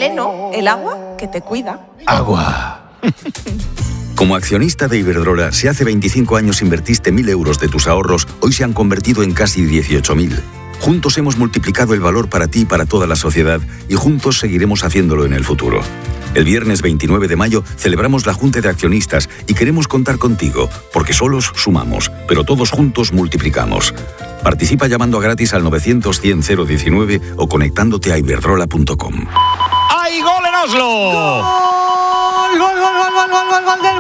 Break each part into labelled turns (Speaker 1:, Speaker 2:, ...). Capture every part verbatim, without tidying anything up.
Speaker 1: Veleno, el agua que te cuida.
Speaker 2: Agua. Como accionista de Iberdrola, si hace veinticinco años invertiste mil euros de tus ahorros, hoy se han convertido en casi dieciocho mil. Juntos hemos multiplicado el valor para ti y para toda la sociedad y juntos seguiremos haciéndolo en el futuro. El viernes veintinueve de mayo celebramos la Junta de Accionistas y queremos contar contigo, porque solos sumamos, pero todos juntos multiplicamos. Participa llamando a gratis al novecientos cien cero diecinueve o conectándote a iberdrola punto com.
Speaker 3: ¡Hay gol en Oslo!
Speaker 4: ¡Gol, gol, gol, gol, gol, gol, gol, gol del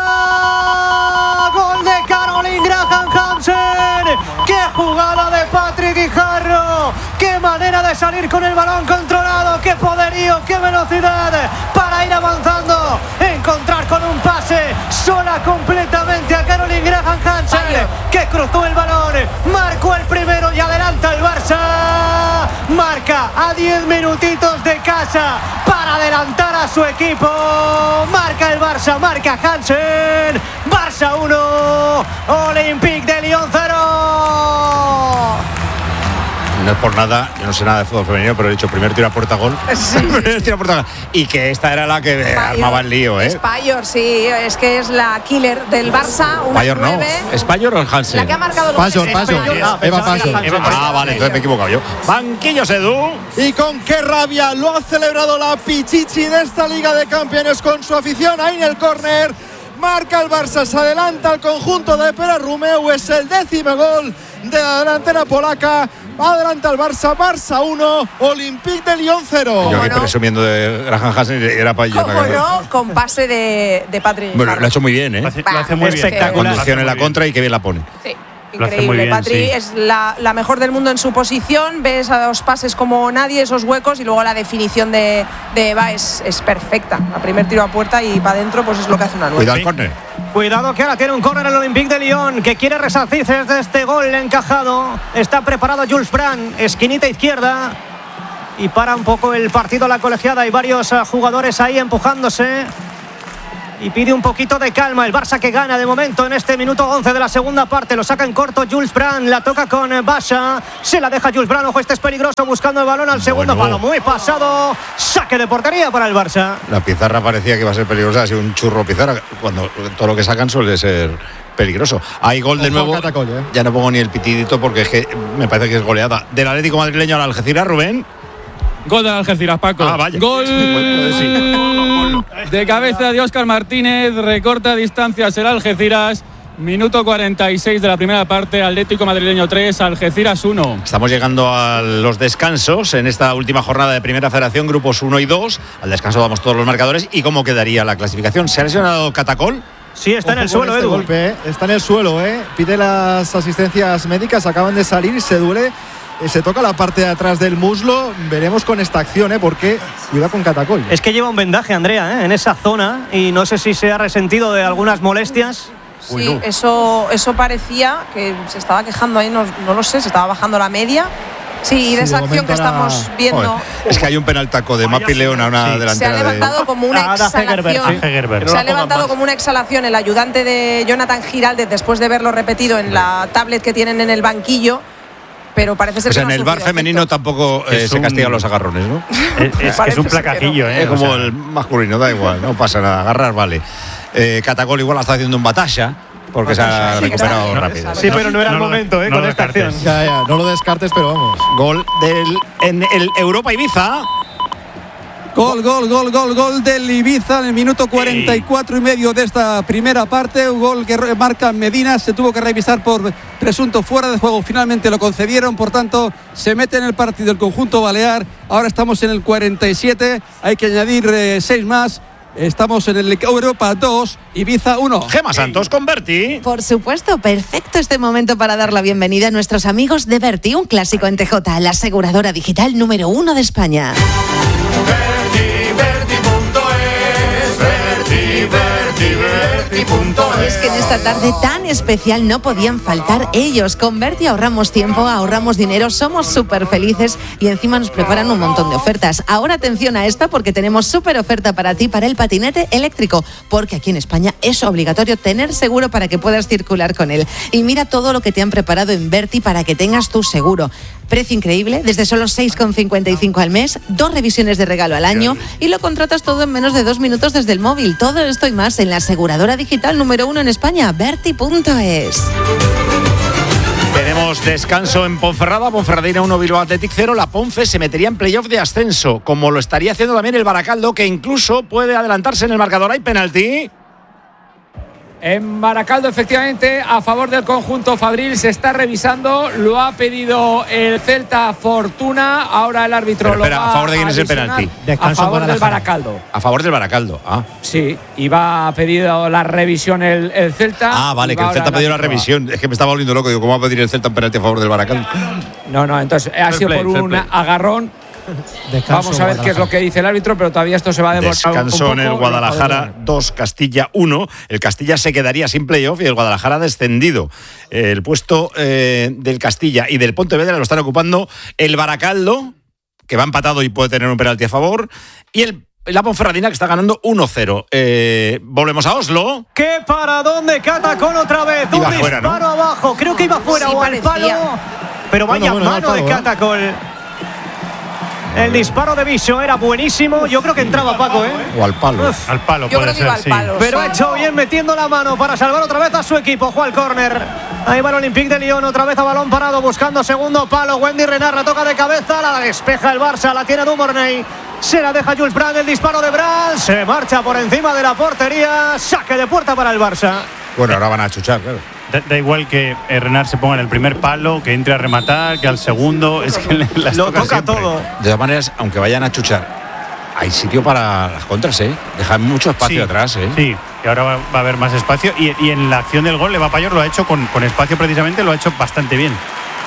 Speaker 4: Barça! ¡Gol de Caroline Graham Hansen! ¡Qué jugada de Patrick Guijarro! ¡Qué manera de salir con el balón controlado! ¡Qué poderío, qué velocidad! Para ir avanzando, encontrar con un pase sola completamente a Caroline Graham Hansen, que cruzó el balón, marcó el primero y adelanta el Barça. Marca a diez minutitos de casa para adelantar a su equipo. Marca el Barça, marca Hansen. Barça uno, Olympique de Lyon cero.
Speaker 3: No es por nada, yo no sé nada de fútbol femenino, pero he dicho primer tiro a puerta gol.
Speaker 1: Sí.
Speaker 3: Primer tiro a puerta gol. Y que esta era la que Spayor, armaba el lío, ¿eh?
Speaker 1: Spayor, sí, es que es la killer del Barça.
Speaker 3: Spayor no. ¿Spayor o Hansen?
Speaker 1: La que ha marcado el
Speaker 5: Spayor, Spayor. Ah, Eva Spayor.
Speaker 3: Ah, vale, entonces me he equivocado yo. Banquillos, Edu.
Speaker 5: Y con qué rabia lo ha celebrado la Pichichi de esta Liga de Campeones con su afición ahí en el córner. Marca el Barça, se adelanta al conjunto de Pere Rumeu, es el décimo gol de la delantera polaca. Adelanta el Barça, Barça uno, Olympique de Lyon cero.
Speaker 3: Yo aquí presumiendo de Graham Hansen era para ello.
Speaker 1: ¿Cómo no? Con pase de, de Patrick.
Speaker 3: Bueno, lo ha hecho muy bien, ¿eh?
Speaker 6: Lo hace, lo hace muy bien.
Speaker 4: Espectacular.
Speaker 3: Conducción en la contra y que bien la pone.
Speaker 1: Sí. Increíble,
Speaker 6: bien,
Speaker 1: Patri
Speaker 6: sí.
Speaker 1: es la, la mejor del mundo en su posición, ves a los pases como nadie, esos huecos, y luego la definición de, de Eva es, es perfecta. A primer tiro a puerta y para adentro, pues es lo que hace una nueva.
Speaker 3: Cuidado el córner.
Speaker 4: Cuidado que ahora tiene un córner el Olympique de Lyon, que quiere resarcirse de este gol encajado. Está preparado Jules Brandt, esquinita izquierda, y para un poco el partido la colegiada. Hay varios uh, jugadores ahí empujándose y pide un poquito de calma. El Barça que gana de momento en este minuto once de la segunda parte. Lo saca en corto Jules Brandt, la toca con Basha, se la deja Jules Brandt. Ojo, este es peligroso buscando el balón al segundo
Speaker 3: bueno.
Speaker 4: palo, muy pasado. Saque de portería para el Barça.
Speaker 3: La pizarra parecía que iba a ser peligrosa, ha sido un churro pizarra, cuando todo lo que sacan suele ser peligroso. Hay gol de nuevo.
Speaker 5: Catacol, ¿eh?
Speaker 3: Ya no pongo ni el pitidito porque es que me parece que es goleada del Atlético madrileño al Algeciras. Rubén.
Speaker 7: Gol del Algeciras, Paco.
Speaker 3: Ah, vaya.
Speaker 7: Gol
Speaker 3: Sí.
Speaker 7: de cabeza de Óscar Martínez. Recorta distancias el Algeciras. Minuto cuarenta y seis de la primera parte. Atlético madrileño tres, Algeciras uno.
Speaker 3: Estamos llegando a los descansos en esta última jornada de Primera Federación, grupos uno y dos. Al descanso damos todos los marcadores. ¿Y cómo quedaría la clasificación? ¿Se ha lesionado Catacol?
Speaker 4: Sí, está
Speaker 5: Ojo
Speaker 4: en el
Speaker 5: con
Speaker 4: suelo,
Speaker 5: este
Speaker 4: Edu.
Speaker 5: golpe, ¿eh? Está en el suelo, ¿eh? Pide las asistencias médicas, acaban de salir y se duele. Se toca la parte de atrás del muslo. Veremos con esta acción, ¿eh? Porque cuidado con Catacol.
Speaker 4: Es que lleva un vendaje, Andrea, ¿eh? En esa zona, y no sé si se ha resentido de algunas molestias.
Speaker 1: Sí,
Speaker 3: Uy, no.
Speaker 1: eso, eso parecía que se estaba quejando ahí, no, no lo sé, se estaba bajando la media. Sí, y de
Speaker 5: Sí,
Speaker 1: esa
Speaker 5: de
Speaker 1: acción que
Speaker 5: momento
Speaker 1: estamos
Speaker 5: era-
Speaker 1: viendo.
Speaker 3: Joder, es que hay un penaltaco de Mapi León a una
Speaker 4: Sí.
Speaker 1: Se ha
Speaker 3: delantera de...
Speaker 1: levantado como una
Speaker 4: Ah, da Hegerberg,
Speaker 1: exhalación.
Speaker 4: sí. Hegerberg.
Speaker 1: Se ha levantado como una exhalación el ayudante de Jonathan Giraldez después de verlo repetido en la tablet que tienen en el banquillo. Pero parece ser
Speaker 3: O sea,
Speaker 1: que no
Speaker 3: en
Speaker 1: ha
Speaker 3: el bar
Speaker 1: surtido
Speaker 3: femenino
Speaker 1: efecto.
Speaker 3: tampoco eh,
Speaker 6: Es
Speaker 3: se
Speaker 6: un-
Speaker 3: castigan los agarrones, ¿no?
Speaker 6: Es, es que es
Speaker 1: Parece
Speaker 6: un
Speaker 1: ser
Speaker 6: placajillo, ¿eh?
Speaker 3: Es como
Speaker 6: O sea,
Speaker 3: el masculino, da igual, no pasa nada, agarrar vale. Eh, Catacol igual está haciendo un batalla porque se ha
Speaker 1: Sí,
Speaker 3: recuperado
Speaker 1: está-
Speaker 3: rápido.
Speaker 4: Sí, pero no era
Speaker 6: No
Speaker 4: el
Speaker 6: lo-
Speaker 4: momento, ¿eh?
Speaker 6: no
Speaker 4: con
Speaker 6: lo
Speaker 4: esta
Speaker 6: descartes.
Speaker 4: acción.
Speaker 5: Ya, ya, no lo descartes, pero vamos.
Speaker 3: Gol del en el Europa Ibiza.
Speaker 8: Gol, gol, gol, gol, gol del Ibiza en el minuto cuarenta y cuatro y medio de esta primera parte. Un gol que marca Medina, se tuvo que revisar por presunto fuera de juego. Finalmente lo concedieron, por tanto, se mete en el partido el conjunto balear. Ahora estamos en el cuarenta y siete, hay que añadir eh, seis más. Estamos en el Europa dos, Ibiza uno.
Speaker 3: Gema Santos con Berti.
Speaker 9: Por supuesto, perfecto este momento para dar la bienvenida a nuestros amigos de Berti, un clásico en T J, la aseguradora digital número uno de España.
Speaker 3: Berti, Berti punto es, Berti, Berti, Berti
Speaker 9: punto es. Y es que en esta tarde tan especial no podían faltar ellos. Con Berti ahorramos tiempo, ahorramos dinero, somos súper felices y encima nos preparan un montón de ofertas. Ahora atención a esta porque tenemos súper oferta para ti para el patinete eléctrico, porque aquí en España es obligatorio tener seguro para que puedas circular con él. Y mira todo lo que te han preparado en Berti para que tengas tu seguro. Precio increíble, desde solo seis con cincuenta y cinco al mes, dos revisiones de regalo al año y lo contratas todo en menos de dos minutos desde el móvil. Todo esto y más en la aseguradora digital número uno en España, Berti punto es.
Speaker 3: Tenemos descanso en Ponferrada, Ponferradina uno, Bilbao Athletic cero. La Ponfe se metería en playoff de ascenso, como lo estaría haciendo también el Baracaldo, que incluso puede adelantarse en el marcador. ¿Hay penalti?
Speaker 6: En Baracaldo, efectivamente, a favor del conjunto Fabril, se está revisando, lo ha pedido el Celta Fortuna, ahora el árbitro
Speaker 3: Pero, espera,
Speaker 6: lo va
Speaker 3: ¿a favor de quién
Speaker 6: a
Speaker 3: es el
Speaker 6: visionar.
Speaker 3: penalti?
Speaker 6: A
Speaker 3: Descanso
Speaker 6: favor
Speaker 3: para
Speaker 6: del
Speaker 3: la
Speaker 6: Baracaldo.
Speaker 3: A favor del Baracaldo, ah.
Speaker 6: Sí, y va a pedir la revisión el, el Celta.
Speaker 3: Ah, vale, que el Celta ha pedido la revisión. Es que me estaba volviendo loco, digo, ¿cómo va a pedir el Celta un penalti a favor del Baracaldo?
Speaker 6: No, no, entonces ha sido
Speaker 3: play,
Speaker 6: por un
Speaker 3: play.
Speaker 6: agarrón.
Speaker 3: Descanso
Speaker 6: Vamos a ver qué es lo que dice el árbitro, pero todavía esto se va a demorar.
Speaker 3: Descanso
Speaker 6: un poco.
Speaker 3: en el Guadalajara dos, Castilla uno. El Castilla se quedaría sin playoff y el Guadalajara descendido. El puesto eh, del Castilla y del Pontevedra lo están ocupando el Baracaldo, que va empatado y puede tener un penalti a favor, y el la Ponferradina, que está ganando uno cero. Eh, volvemos a Oslo.
Speaker 4: ¡Qué paradón de Catacol otra vez!
Speaker 3: Iba
Speaker 4: Un
Speaker 3: fuera,
Speaker 4: disparo
Speaker 3: ¿no?
Speaker 4: abajo. Creo que iba fuera
Speaker 1: Sí,
Speaker 4: o al
Speaker 1: parecía.
Speaker 4: palo. Pero vaya
Speaker 5: Bueno, bueno,
Speaker 4: mano
Speaker 5: al
Speaker 4: de
Speaker 5: palo, ¿eh?
Speaker 4: Catacol. El disparo de Viso era buenísimo. Yo creo que entraba Paco, ¿eh?
Speaker 3: O al palo.
Speaker 4: Uf.
Speaker 10: Al palo,
Speaker 1: Yo
Speaker 10: puede
Speaker 1: creo que
Speaker 10: ser,
Speaker 1: iba al
Speaker 10: sí.
Speaker 1: palo.
Speaker 4: Pero
Speaker 1: sí.
Speaker 4: ha hecho bien metiendo la mano para salvar otra vez a su equipo. Juega al córner. Ahí va el Olympique de Lyon, otra vez a balón parado, buscando segundo palo. Wendy Renard la toca de cabeza, la despeja el Barça, la tiene Dumornay. Se la deja Jules Brand, el disparo de Brand. Se marcha por encima de la portería. Saque de puerta para el Barça.
Speaker 3: Bueno, ahora van a chuchar, claro.
Speaker 10: Da, da igual que eh, Renard se ponga en el primer palo, que entre a rematar, que al segundo. Es que le- las
Speaker 4: Lo
Speaker 10: toca,
Speaker 4: toca
Speaker 10: siempre.
Speaker 4: todo.
Speaker 3: De todas maneras, aunque vayan a chuchar, hay sitio para las contras, ¿eh? Dejan mucho espacio
Speaker 10: Sí,
Speaker 3: atrás, ¿eh?
Speaker 10: Sí, y ahora va, va a haber más espacio. Y, y en la acción del gol, Eva Payor lo ha hecho con, con espacio precisamente, lo ha hecho bastante bien.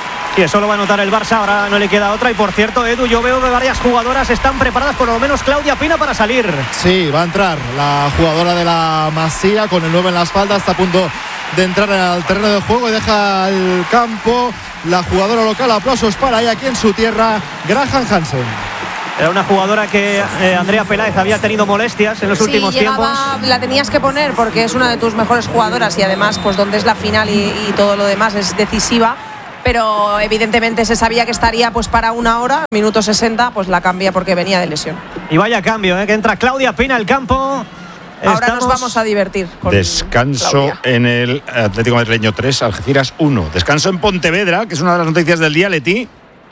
Speaker 4: Y eso lo va a notar el Barça, ahora no le queda otra. Y por cierto, Edu, yo veo que varias jugadoras están preparadas, por lo menos Claudia Pina, para salir.
Speaker 5: Sí, va a entrar la jugadora de la Masía con el nueve en la espalda, está a punto de entrar al terreno de juego y deja el campo la jugadora local. Aplausos para ella aquí en su tierra, Graham Hansen.
Speaker 4: Era una jugadora que eh, Andrea Peláez había tenido molestias en los
Speaker 1: Sí,
Speaker 4: últimos
Speaker 1: llegaba,
Speaker 4: tiempos.
Speaker 1: la tenías que poner porque es una de tus mejores jugadoras y además, pues donde es la final y, y todo lo demás es decisiva. Pero evidentemente se sabía que estaría pues para una hora, minuto sesenta, pues la cambia porque venía de lesión.
Speaker 4: Y vaya cambio, ¿eh? Que entra Claudia Pina al campo.
Speaker 1: Ahora
Speaker 4: Estamos-
Speaker 1: nos vamos a divertir. Con
Speaker 3: Descanso
Speaker 1: Claudia.
Speaker 3: en el Atlético Madrileño tres, Algeciras uno. Descanso en Pontevedra, que es una de las noticias del día, Leti.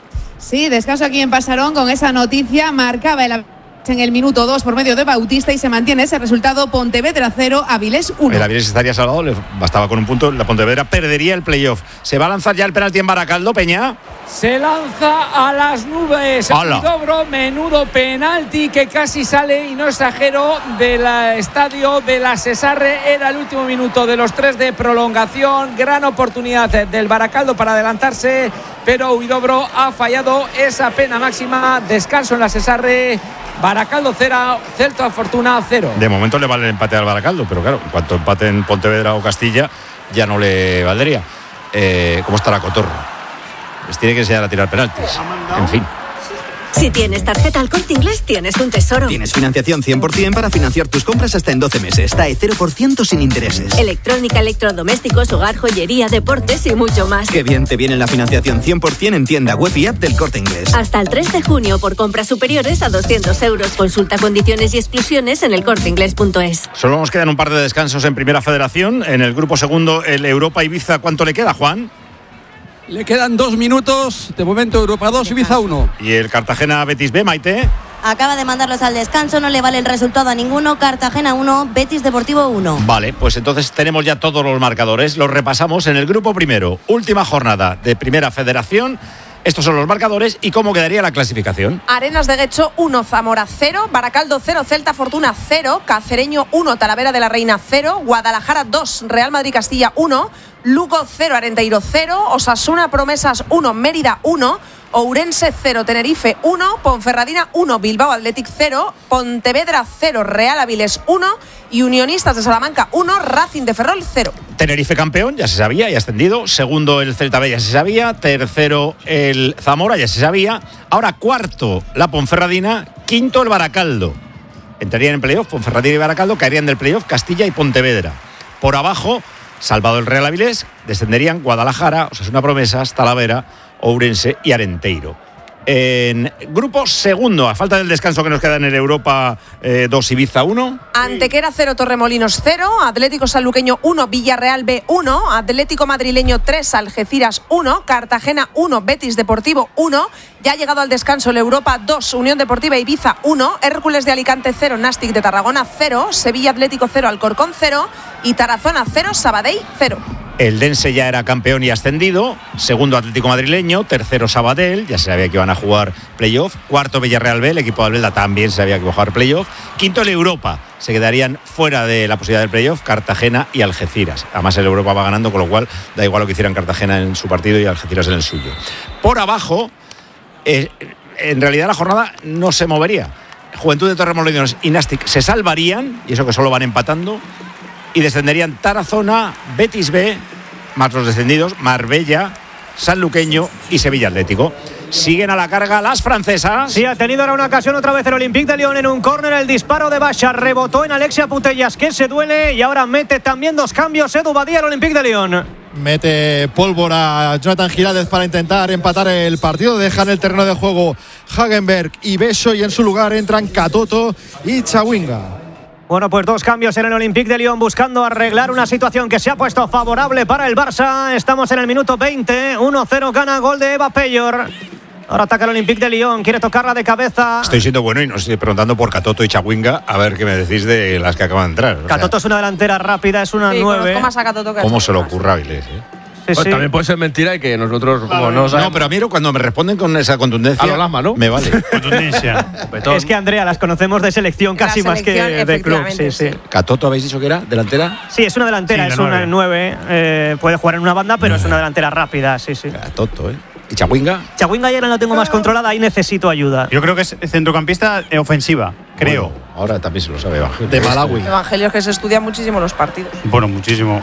Speaker 11: Sí, descanso aquí en Pasarón con esa noticia. Marcaba el en el minuto dos por medio de Bautista y se mantiene ese resultado. Pontevedra cero, Avilés uno.
Speaker 3: El Avilés estaría salvado, le bastaba con un punto. La Pontevedra perdería el playoff. ¿Se va a lanzar ya el penalti en Baracaldo, Peña?
Speaker 6: Se lanza a las nubes.
Speaker 3: ¡Hala!
Speaker 6: Huidobro, menudo penalti que casi sale, y no exagero, del estadio de la Cesarre. Era el último minuto de los tres de prolongación. Gran oportunidad del Baracaldo para adelantarse, pero Huidobro ha fallado esa pena máxima. Descanso en la Cesarre. Baracaldo cero, Celta Fortuna cero.
Speaker 3: De momento le vale el empate al Baracaldo, pero claro, en cuanto empate en Pontevedra o Castilla, ya no le valdría. Eh, ¿Cómo estará Cotorro? Les tiene que enseñar a tirar penaltis. En fin.
Speaker 12: Si tienes tarjeta Al Corte Inglés, tienes un tesoro.
Speaker 13: Tienes financiación cien por ciento para financiar tus compras hasta en doce meses. T A E cero por ciento sin intereses.
Speaker 12: Electrónica, electrodomésticos, hogar, joyería, deportes y mucho más.
Speaker 13: Qué bien te viene la financiación cien por ciento en tienda web y app del Corte Inglés.
Speaker 12: Hasta el tres de junio por compras superiores a doscientos euros. Consulta condiciones y exclusiones en el corte inglés punto es.
Speaker 3: Solo nos quedan un par de descansos en Primera Federación. En el grupo segundo, el Europa Ibiza, ¿cuánto le queda, Juan?
Speaker 8: Le quedan dos minutos. De momento, Europa dos, Ibiza uno.
Speaker 3: Y el Cartagena Betis B, Maite.
Speaker 14: Acaba de mandarlos al descanso, no le vale el resultado a ninguno. Cartagena uno, Betis Deportivo uno.
Speaker 3: Vale, pues entonces tenemos ya todos los marcadores. Los repasamos en el grupo primero. Última jornada de Primera Federación. Estos son los marcadores y cómo quedaría la clasificación.
Speaker 1: Arenas de Guecho uno, Zamora cero, Baracaldo cero, Celta Fortuna cero, Cacereño uno, Talavera de la Reina cero, Guadalajara dos, Real Madrid Castilla uno, Lugo cero, Arenteiro cero, Osasuna Promesas uno, Mérida uno, Ourense cero, Tenerife uno, Ponferradina uno, Bilbao Athletic cero, Pontevedra cero, Real Avilés uno y Unionistas de Salamanca uno, Racing de Ferrol cero.
Speaker 3: Tenerife campeón, ya se sabía, ya ascendido. Segundo el Celta B, ya se sabía. Tercero el Zamora, ya se sabía. Ahora cuarto la Ponferradina, quinto el Baracaldo. Entrarían en playoff, Ponferradina y Baracaldo, caerían del playoff Castilla y Pontevedra. Por abajo, salvado el Real Avilés, descenderían Guadalajara, Osasuna Promesas, Talavera, Ourense y Arenteiro. En grupo segundo, a falta del descanso que nos queda en el Europa eh, dos, Ibiza uno.
Speaker 1: Antequera cero, Torremolinos cero, Atlético Sanluqueño uno, Villarreal B uno, Atlético Madrileño tres, Algeciras uno, Cartagena uno, Betis Deportivo uno. Ya ha llegado al descanso el Europa dos, Unión Deportiva Ibiza uno, Hércules de Alicante cero, Nastic de Tarragona cero, Sevilla Atlético cero, Alcorcón cero y Tarazona cero, Sabadell cero.
Speaker 3: El Dense ya era campeón y ascendido. Segundo Atlético Madrileño. Tercero Sabadell. Ya se sabía que iban a jugar playoff. Cuarto Villarreal B. El equipo de Albelda también se sabía que iba a jugar playoff. Quinto el Europa. Se quedarían fuera de la posibilidad del playoff Cartagena y Algeciras. Además el Europa va ganando, con lo cual da igual lo que hicieran Cartagena en su partido y Algeciras en el suyo. Por abajo, eh, en realidad la jornada no se movería. Juventud de Torremolinos y Nastic se salvarían, y eso que solo van empatando, y descenderían Tarazona, Betis B, más los descendidos, Marbella, Sanluqueño y Sevilla Atlético. Siguen a la carga las francesas.
Speaker 4: Sí, ha tenido ahora una ocasión otra vez el Olympique de Lyon en un córner. El disparo de Bacha rebotó en Alexia Putellas, que se duele, y ahora mete también dos cambios Edu Badía al Olympique de Lyon.
Speaker 5: Mete pólvora Jonathan Giraldez para intentar empatar el partido. Dejan el terreno de juego Hagenberg y Beso, y en su lugar entran Catoto y Chawinga.
Speaker 4: Bueno, pues dos cambios en el Olympique de Lyon, buscando arreglar una situación que se ha puesto favorable para el Barça. Estamos en el minuto veinte, uno cero, gana, gol de Eva Peyor. Ahora ataca el Olympique de Lyon, quiere tocarla de cabeza.
Speaker 3: Estoy siendo bueno y nos estoy preguntando por Catoto y Chawinga, a ver qué me decís de las que acaban de entrar.
Speaker 4: Catoto o sea, es una delantera rápida, es una
Speaker 1: sí,
Speaker 4: nueve.
Speaker 1: Conozco más a Catoto que a
Speaker 3: ¿Cómo se lo ocurra a Avilés, eh?
Speaker 15: Sí, pues sí. También puede ser mentira y que nosotros como no sabemos.
Speaker 3: No, pero a mí cuando me responden con esa contundencia,
Speaker 15: a lo Lasma, ¿no?
Speaker 3: Me vale.
Speaker 10: Contundencia.
Speaker 4: Es que Andrea, las conocemos de selección casi
Speaker 1: la
Speaker 4: más
Speaker 1: selección,
Speaker 4: que de club. Sí, sí.
Speaker 3: ¿Catoto habéis dicho que era? ¿Delantera?
Speaker 4: Sí, es una delantera,
Speaker 10: Sí,
Speaker 4: es
Speaker 10: nueve.
Speaker 4: una nueve. Eh, puede jugar en una banda, pero es una delantera rápida, sí, sí.
Speaker 3: Catoto, ¿eh? ¿Y Chawinga?
Speaker 4: Chawinga ya la tengo más controlada, ahí necesito ayuda.
Speaker 10: Yo creo que es centrocampista eh, ofensiva, creo.
Speaker 3: Bueno, ahora también se lo sabe Evangelio.
Speaker 5: De Malawi.
Speaker 1: Evangelio, que se estudian muchísimo los partidos.
Speaker 10: Bueno, muchísimo.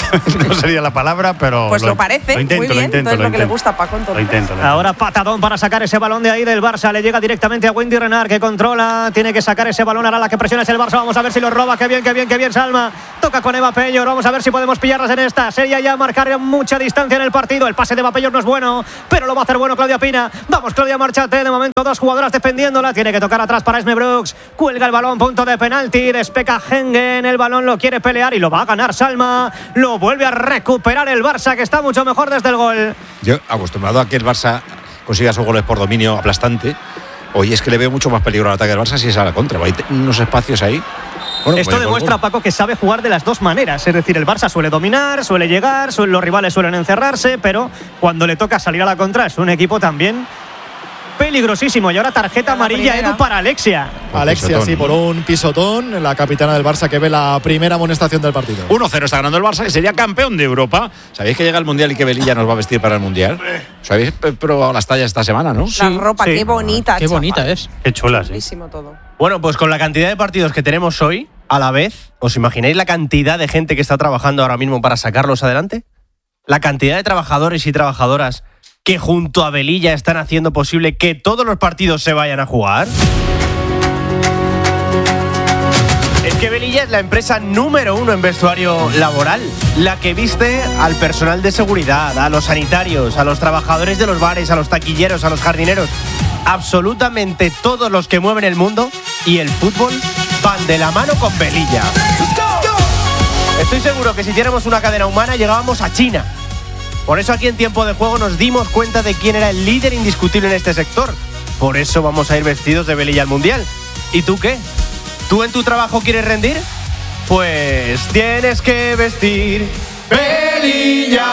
Speaker 10: No sería la palabra, pero.
Speaker 1: Pues lo parece,
Speaker 10: Lo intento,
Speaker 1: muy bien,
Speaker 10: lo intento.
Speaker 1: entonces
Speaker 10: lo
Speaker 1: lo que le
Speaker 10: intento.
Speaker 1: gusta a Paco, entonces.
Speaker 10: Lo intento, lo intento.
Speaker 4: Ahora patadón para sacar ese balón de ahí del Barça. Le llega directamente a Wendy Renard, que controla. Tiene que sacar ese balón. Ahora la que presiona es el Barça. Vamos a ver si lo roba. Qué bien, qué bien, qué bien, Salma. Toca con Eva Peyor. Vamos a ver si podemos pillarlas en esta. Sería ya marcar mucha distancia en el partido. El pase de Eva Peyor no es bueno, pero lo va a hacer bueno Claudia Pina. Vamos, Claudia, márchate. De momento, dos jugadoras defendiéndola. Tiene que tocar atrás para Esme Brooks. Cuelga el balón, punto de penalti. Despeca Hengen. El balón lo quiere pelear y lo va a ganar Salma. Lo vuelve a recuperar el Barça, que está mucho mejor desde el gol.
Speaker 3: Yo, acostumbrado a que el Barça consiga sus goles por dominio aplastante, hoy es que le veo mucho más peligro al ataque del Barça si es a la contra. Hay unos espacios ahí. Bueno,
Speaker 4: Esto demuestra, Paco, que sabe jugar de las dos maneras. Es decir, el Barça suele dominar, suele llegar, suele, los rivales suelen encerrarse, pero cuando le toca salir a la contra es un equipo también peligrosísimo. Y ahora tarjeta amarilla, Edu, para Alexia.
Speaker 5: Alexia, sí, por un pisotón. La capitana del Barça, que ve la primera amonestación del partido.
Speaker 3: uno cero está ganando el Barça, que sería campeón de Europa. ¿Sabéis que llega el Mundial y que Velilla nos va a vestir para el Mundial? ¿Os habéis probado las tallas esta semana, no?
Speaker 1: La ropa,
Speaker 4: sí.
Speaker 1: qué bonita.
Speaker 15: Qué
Speaker 1: chaval.
Speaker 15: bonita es.
Speaker 10: Qué chula, sí.
Speaker 1: Chulísimo todo.
Speaker 16: Bueno, pues con la cantidad de partidos que tenemos hoy, a la vez, ¿os imagináis la cantidad de gente que está trabajando ahora mismo para sacarlos adelante? La cantidad de trabajadores y trabajadoras que junto a Velilla están haciendo posible que todos los partidos se vayan a jugar. Es que Velilla es la empresa número uno en vestuario laboral, la que viste al personal de seguridad, a los sanitarios, a los trabajadores de los bares, a los taquilleros, a los jardineros. Absolutamente todos los que mueven el mundo y el fútbol van de la mano con Velilla. Estoy seguro que si hiciéramos una cadena humana llegábamos a China. Por eso aquí en Tiempo de Juego nos dimos cuenta de quién era el líder indiscutible en este sector. Por eso vamos a ir vestidos de Velilla al Mundial. ¿Y tú qué? ¿Tú en tu trabajo quieres rendir? Pues tienes que vestir Velilla.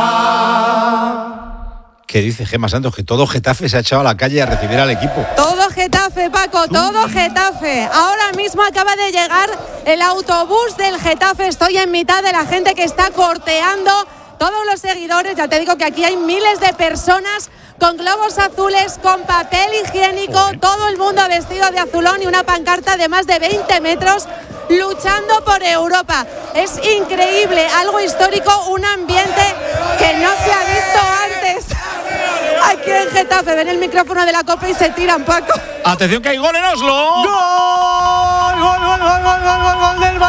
Speaker 3: ¿Qué dice Gemma Santos? Que todo Getafe se ha echado a la calle a recibir al equipo.
Speaker 17: Todo Getafe, Paco, todo Getafe. Ahora mismo acaba de llegar el autobús del Getafe. Estoy en mitad de la gente que está corteando todos los seguidores. Ya te digo que aquí hay miles de personas con globos azules, con papel higiénico, todo el mundo vestido de azulón y una pancarta de más de veinte metros luchando por Europa. Es increíble, algo histórico, un ambiente que no se ha visto antes. Aquí en Getafe ven el micrófono de la Copa y se tiran, Paco.
Speaker 3: Atención que hay gol en Oslo.
Speaker 4: ¡Gol! ¡Gol, gol, gol, gol, gol, gol, gol del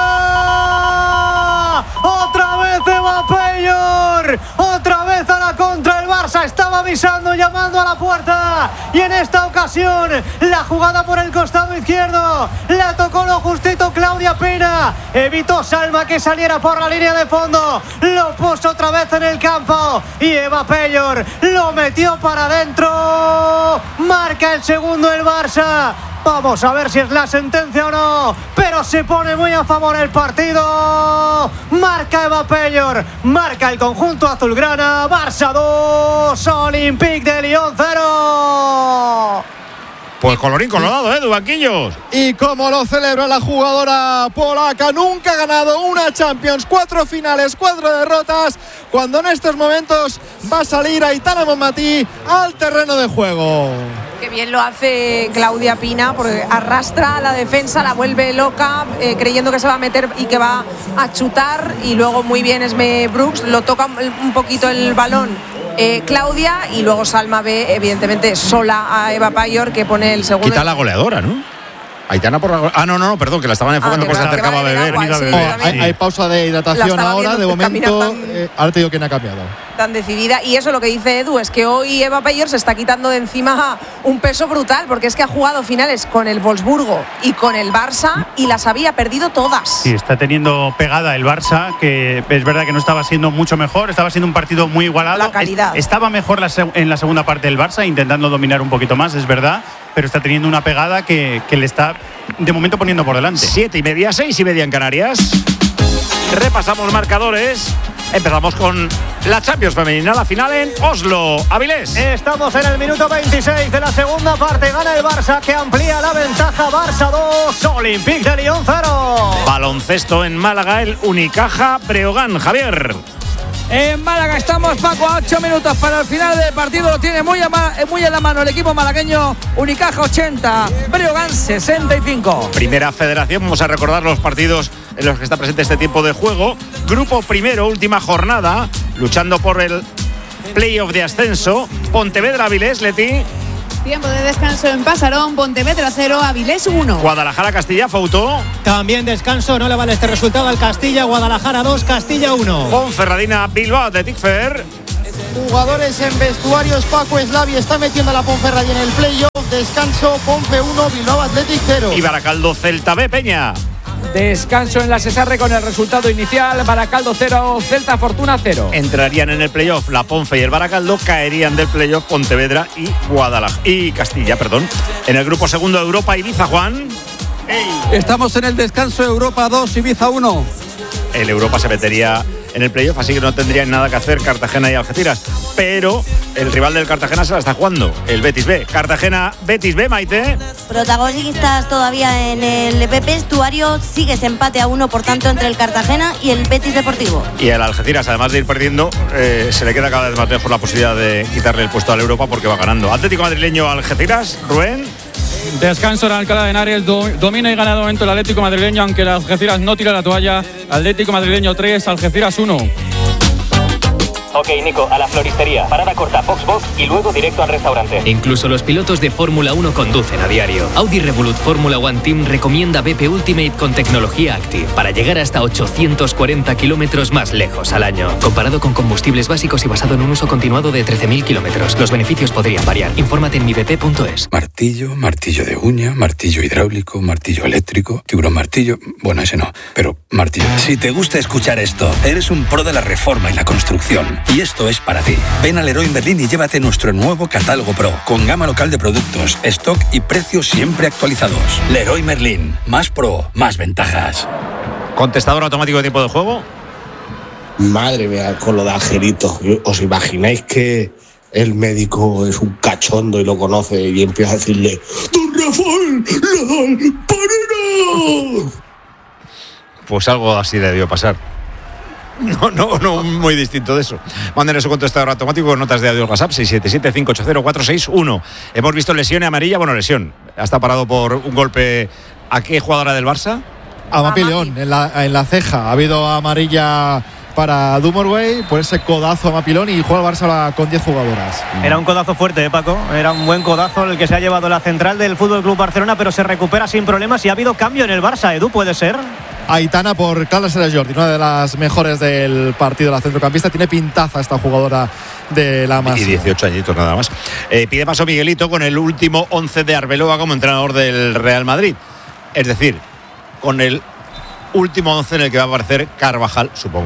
Speaker 4: Barça! ¡Otra vez Eva Payor! ¡Otra vez a la contra el Barça! Estaba avisando, llamando a la puerta. Y en esta ocasión, la jugada por el costado izquierdo. La tocó lo justito Claudia Pina. Evitó Salma que saliera por la línea de fondo. Lo puso otra vez en el campo. Y Eva Payor lo metió para adentro. Marca el segundo el Barça. Vamos a ver si es la sentencia o no, pero se pone muy a favor el partido. Marca Eva Payor, marca el conjunto azulgrana. Barça dos, Olympique de Lyon cero.
Speaker 3: Pues colorín colorado, ¿eh, banquillos?
Speaker 5: Y como lo celebra la jugadora polaca, nunca ha ganado una Champions, cuatro finales, cuatro derrotas, cuando en estos momentos va a salir Aitana Bonmatí al terreno de juego.
Speaker 1: Qué bien lo hace Claudia Pina, porque arrastra a la defensa, la vuelve loca, eh, creyendo que se va a meter y que va a chutar, y luego muy bien Esme Brooks, lo toca un poquito el balón eh, Claudia, y luego Salma ve evidentemente sola a Eva Payor, que pone el segundo.
Speaker 3: Quita la goleadora, ¿no? Aitana por la... Ah, no, no, perdón, que la estaban enfocando
Speaker 1: ah,
Speaker 3: porque se acercaba a beber.
Speaker 1: Agua, sí,
Speaker 5: oh, hay, hay pausa de hidratación ahora, de momento.
Speaker 1: Tan,
Speaker 5: eh, ahora te digo quién ha cambiado.
Speaker 1: Tan decidida. Y eso lo que dice Edu, es que hoy Eva Payor se está quitando de encima un peso brutal, porque es que ha jugado finales con el Wolfsburgo y con el Barça y las había perdido todas.
Speaker 10: Sí, está teniendo pegada el Barça, que es verdad que no estaba siendo mucho mejor, estaba siendo un partido muy igualado.
Speaker 1: La calidad.
Speaker 10: Estaba mejor la seg- en la segunda parte del Barça, intentando dominar un poquito más, es verdad, pero está teniendo una pegada que, que le está de momento poniendo por delante.
Speaker 3: Siete y media, seis y media en Canarias. Repasamos marcadores. Empezamos con la Champions femenina, la final en Oslo. Avilés.
Speaker 4: Estamos en el minuto veintiséis de la segunda parte. Gana el Barça, que amplía la ventaja. Barça dos, Olympique de Lyon cero.
Speaker 3: Baloncesto en Málaga, el Unicaja Breogán. Javier.
Speaker 6: En Málaga estamos, Paco, a ocho minutos para el final del partido. Lo tiene muy, ama, muy en la mano el equipo malagueño. Unicaja ochenta, Breogán sesenta y cinco.
Speaker 3: Primera Federación, vamos a recordar los partidos en los que está presente este tiempo de juego. Grupo primero, última jornada, luchando por el playoff de ascenso. Pontevedra Avilés, Leti.
Speaker 11: Tiempo de descanso en Pasarón, Pontevedra cero, Avilés uno.
Speaker 3: Guadalajara Castilla, Fouto.
Speaker 4: También descanso, no le vale este resultado al Castilla. Guadalajara dos, Castilla uno.
Speaker 3: Ponferradina Bilbao Athletic Fair.
Speaker 5: Jugadores en vestuarios, Paco Slavi está metiendo a la Ponferradina en el playoff. Descanso, Ponfe uno, Bilbao Athletic cero.
Speaker 3: Y Baracaldo Celta B, Peña.
Speaker 6: Descanso en la Cesarre con el resultado inicial. Baracaldo cero, Celta Fortuna cero.
Speaker 3: Entrarían en el playoff la Ponfe y el Baracaldo. Caerían del playoff Pontevedra y Guadalajara y Castilla, perdón. En el grupo segundo, Europa Ibiza, Juan.
Speaker 8: Hey. Estamos en el descanso, Europa dos, Ibiza uno.
Speaker 3: El Europa se metería en el playoff, así que no tendrían nada que hacer Cartagena y Algeciras. Pero el rival del Cartagena se la está jugando, el Betis B. Cartagena, Betis B, Maite.
Speaker 14: Protagonistas todavía en el vestuario, sigue ese empate a uno, por tanto, entre el Cartagena y el Betis Deportivo.
Speaker 3: Y el Algeciras, además de ir perdiendo, eh, se le queda cada vez más lejos la posibilidad de quitarle el puesto al Europa porque va ganando. Atlético madrileño, Algeciras, Rubén.
Speaker 7: Descanso en Alcalá de Henares, do, domina y gana de momento el Atlético madrileño, aunque el Algeciras no tira la toalla. Atlético madrileño tres, Algeciras uno.
Speaker 18: Ok, Nico, a la floristería. Parada corta, Box Box y luego directo al restaurante.
Speaker 19: Incluso los pilotos de Fórmula uno conducen a diario. Audi Revolut Fórmula One Team recomienda B P Ultimate con tecnología Active para llegar hasta ochocientos cuarenta kilómetros más lejos al año. Comparado con combustibles básicos y basado en un uso continuado de trece mil kilómetros. Los beneficios podrían variar. Infórmate en mi b p punto es.
Speaker 20: Martillo, martillo de uña, martillo hidráulico, martillo eléctrico, tiburón martillo... Bueno, ese no, pero martillo.
Speaker 21: Si te gusta escuchar esto, eres un pro de la reforma y la construcción. Y esto es para ti. Ven a Leroy Merlin y llévate nuestro nuevo catálogo Pro, con gama local de productos, stock y precios siempre actualizados. Leroy Merlin, más pro, más ventajas.
Speaker 3: ¿Contestador automático de tiempo de juego?
Speaker 22: Madre mía, con lo de Angelito. ¿Os imagináis que el médico es un cachondo y lo conoce y empieza a decirle: ¡Don Rafael, Nadal, Parera!
Speaker 3: Pues algo así debió pasar. No, no, no, muy distinto de eso. Manden su contestador automático con notas de audio al WhatsApp seis siete siete, cinco ocho cero, cuatro seis uno. Hemos visto lesión amarilla, bueno, lesión. Ha estado parado por un golpe. ¿A qué jugadora del Barça?
Speaker 5: A Mapi León, en la, en la ceja. Ha habido amarilla para Dumorway por ese codazo a Mapilón y juega el Barça con diez jugadoras.
Speaker 4: Era un codazo fuerte, ¿eh, Paco? Era un buen codazo el que se ha llevado la central del F C Barcelona, pero se recupera sin problemas y ha habido cambio en el Barça. Edu, ¿puede ser?
Speaker 5: Aitana por Carla Sera Jordi, una de las mejores del partido, la centrocampista. Tiene pintaza esta jugadora de la Masía.
Speaker 3: Y dieciocho añitos nada más. Eh, pide paso Miguelito con el último once de Arbeloa como entrenador del Real Madrid. Es decir, con el último once en el que va a aparecer Carvajal, supongo,